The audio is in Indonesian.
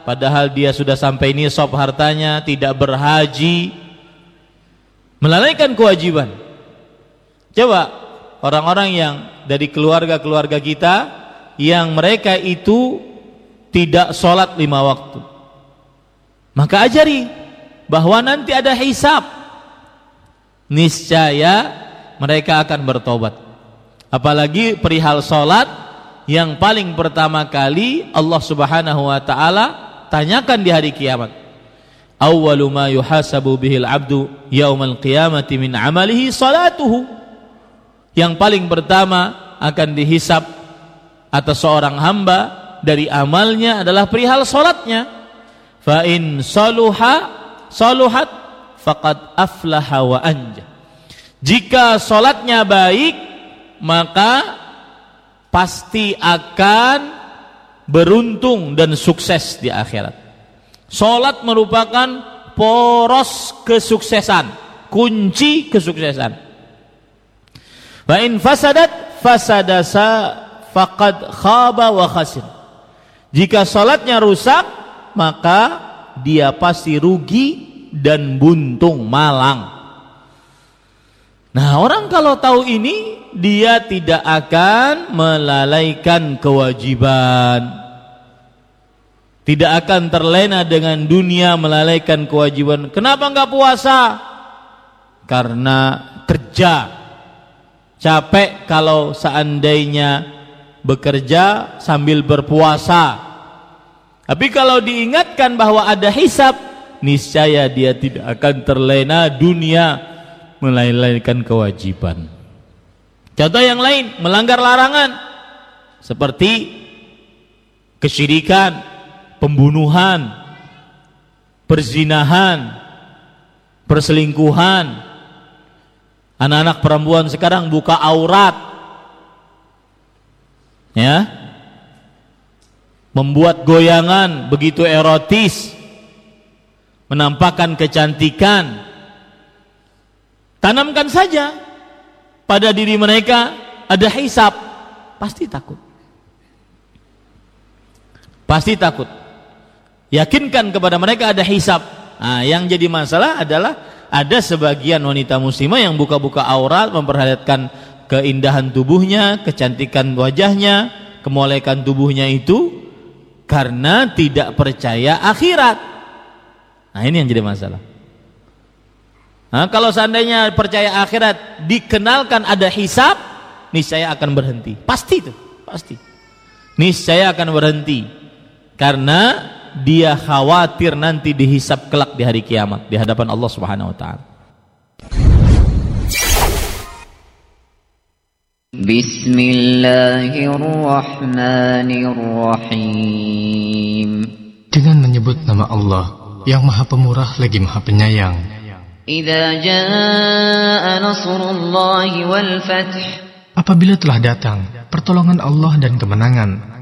padahal dia sudah sampai nisab hartanya, tidak berhaji, melalaikan kewajiban. Coba orang-orang yang dari keluarga-keluarga kita yang mereka itu tidak sholat 5 waktu, maka ajari bahwa nanti ada hisab, niscaya mereka akan bertobat. Apalagi perihal sholat yang paling pertama kali Allah Subhanahu wa ta'ala tanyakan di hari kiamat. Awwalu ma yuhasabu bihil abdu yaumal qiyamati min amalihi salatuhu. Yang paling pertama akan dihisab atas seorang hamba dari amalnya adalah perihal salatnya. Fa in saluhat faqad aflaha wa anja. Jika salatnya baik, maka pasti akan beruntung dan sukses di akhirat. Salat merupakan poros kesuksesan, kunci kesuksesan. Wa in fasadasa faqad khaba wa khasir. Jika salatnya rusak, maka dia pasti rugi dan buntung malang. Nah, orang kalau tahu ini, dia tidak akan melalaikan kewajiban, tidak akan terlena dengan dunia, melalaikan kewajiban. Kenapa enggak puasa? Karena kerja, capek kalau seandainya bekerja sambil berpuasa. Tapi kalau diingatkan bahwa ada hisab, niscaya dia tidak akan terlena dunia, melalaikan kewajiban. Contoh yang lain, melanggar larangan seperti kesyirikan, pembunuhan, perzinahan, perselingkuhan. Anak-anak perempuan sekarang buka aurat, ya, membuat goyangan begitu erotis, menampakkan kecantikan. Tanamkan saja pada diri mereka ada hisab, pasti takut. Pasti takut. Yakinkan kepada mereka ada hisab. Nah, yang jadi masalah adalah ada sebagian wanita muslimah yang buka-buka aurat, memperlihatkan keindahan tubuhnya, kecantikan wajahnya, kemolekan tubuhnya itu karena tidak percaya akhirat. Nah, ini yang jadi masalah. Nah, kalau seandainya percaya akhirat, dikenalkan ada hisab, niscaya akan berhenti. Pasti itu, pasti. Niscaya akan berhenti. Karena dia khawatir nanti dihisab kelak di hari kiamat di hadapan Allah Subhanahu wa taala. Bismillahirrahmanirrahim. Dengan menyebut nama Allah yang Maha Pemurah lagi Maha Penyayang. Idza jaa nasrullahi wal fath. Apabila telah datang pertolongan Allah dan kemenangan.